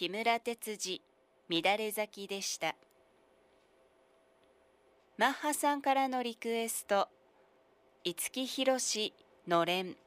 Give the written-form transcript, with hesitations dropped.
木村哲司、乱れ咲きでした。マッハさんからのリクエスト、五木ひろし、のれん。